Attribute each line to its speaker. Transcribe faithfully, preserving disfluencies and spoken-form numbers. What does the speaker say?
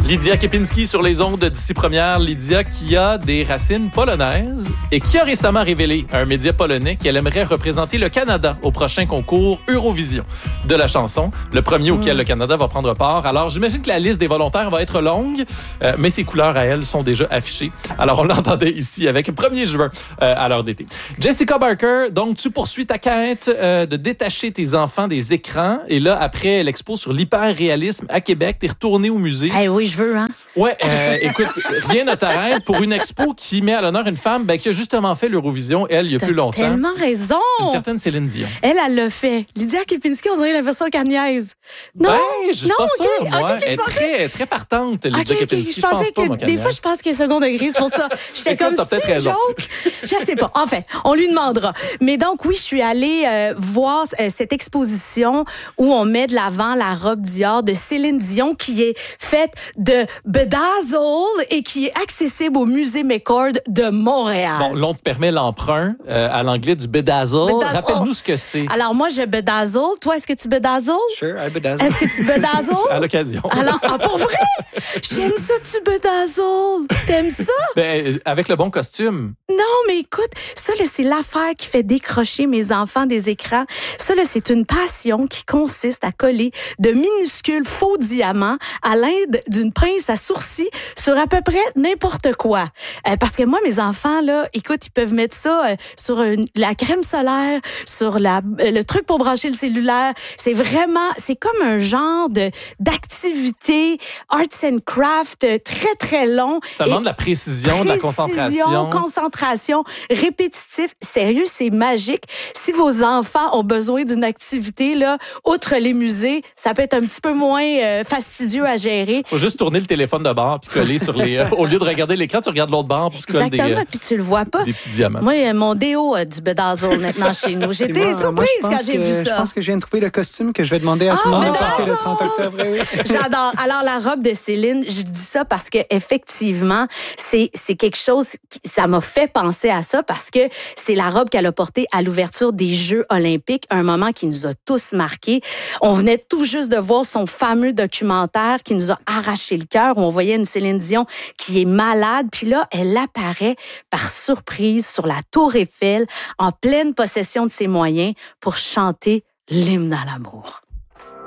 Speaker 1: Lydia Kepinski sur les ondes d'ici première. Lydia qui a des racines polonaises et qui a récemment révélé à un média polonais qu'elle aimerait représenter le Canada au prochain concours Eurovision de la chanson, le premier auquel mmh. le Canada va prendre part. Alors, j'imagine que la liste des volontaires va être longue, euh, mais ses couleurs à elle sont déjà affichées. Alors, on l'entendait ici avec premier juin euh, à l'heure d'été. Jessica Barker, donc tu poursuis ta quête euh, de détacher tes enfants des écrans. Et là, après l'expo sur l'hyper-réalisme à Québec, t'es retournée au musée.
Speaker 2: Hey, oui, je veux, hein?
Speaker 1: Ouais, euh, écoute, rien ne t'arrête pour une expo qui met à l'honneur une femme ben, qui a justement fait l'Eurovision, elle, il y a
Speaker 2: T'as
Speaker 1: plus longtemps.
Speaker 2: tellement raison!
Speaker 1: Une certaine Céline Dion.
Speaker 2: Elle, elle l'a fait. Lydia Kepinski, on dirait la version cagnaise. Non!
Speaker 1: Ben, je suis
Speaker 2: non,
Speaker 1: pas
Speaker 2: okay,
Speaker 1: sûre, moi.
Speaker 2: okay, okay,
Speaker 1: elle est
Speaker 2: pensais...
Speaker 1: très, très partante, Lydia
Speaker 2: okay, okay,
Speaker 1: Kepinski.
Speaker 2: Je,
Speaker 1: je pense
Speaker 2: pensais
Speaker 1: pas,
Speaker 2: que
Speaker 1: mon
Speaker 2: des fois, je pense qu'elle est second degré, c'est pour ça. J'étais comme,
Speaker 1: t'as peut-être
Speaker 2: c'est une
Speaker 1: raison.
Speaker 2: joke. Je sais pas. Enfin, on lui demandera. Mais donc, oui, je suis allée euh, voir euh, cette exposition où on met de l'avant la robe Dior de Céline Dion qui est faite de bedazzle et qui est accessible au musée McCord de Montréal.
Speaker 1: Bon, l'on te permet l'emprunt euh, à l'anglais du bedazzle.
Speaker 2: Bedazzle.
Speaker 1: Rappelle-nous ce que c'est.
Speaker 2: Alors, moi, je bedazzle. Toi, est-ce que tu bedazzles?
Speaker 3: Sure, I bedazzle.
Speaker 2: Est-ce que tu bedazzles?
Speaker 1: À l'occasion.
Speaker 2: Alors, ah, pour vrai? J'aime ça, tu bedazzles. T'aimes ça?
Speaker 1: Ben, avec le bon costume.
Speaker 2: Non, mais écoute, ça, là, c'est l'affaire qui fait décrocher mes enfants des écrans. Ça, là, c'est une passion qui consiste à coller de minuscules faux diamants à l'aide d'une pince à sourcils sur à peu près n'importe quoi. Euh, parce que moi, mes enfants, là, écoute, ils peuvent mettre ça euh, sur une, la crème solaire, sur la, euh, le truc pour brancher le cellulaire. C'est vraiment, c'est comme un genre de d'activité arts and craft euh, très, très long.
Speaker 1: Ça demande de la précision, de la concentration.
Speaker 2: concentration, répétitif. Sérieux, c'est magique. Si vos enfants ont besoin d'une activité, là, outre les musées, ça peut être un petit peu moins euh, fastidieux à gérer.
Speaker 1: Faut juste tourner le téléphone de bord puis coller sur les... Euh, au lieu de regarder l'écran, tu regardes l'autre bord puis tu colles des...
Speaker 2: Exactement, puis tu le vois pas.
Speaker 1: Des petits diamants.
Speaker 2: Moi, mon déo a du bedazzle maintenant chez nous. J'étais
Speaker 3: moi,
Speaker 2: surprise
Speaker 3: moi, je
Speaker 2: quand j'ai
Speaker 3: que,
Speaker 2: vu ça.
Speaker 3: Je pense que je viens de trouver le costume que je vais demander à
Speaker 2: Ah,
Speaker 3: tout le monde de
Speaker 2: bedazzle!
Speaker 3: porter le trente octobre. Oui.
Speaker 2: J'adore. Alors, la robe de Céline, je dis ça parce que effectivement, c'est, c'est quelque chose qui, ça m'a fait penser à ça parce que c'est la robe qu'elle a portée à l'ouverture des Jeux olympiques, un moment qui nous a tous marqués. On venait tout juste de voir son fameux documentaire qui nous a arraché le cœur, où on voyait une Céline Dion qui est malade, puis là, elle apparaît par surprise sur la Tour Eiffel, en pleine possession de ses moyens, pour chanter l'hymne à l'amour.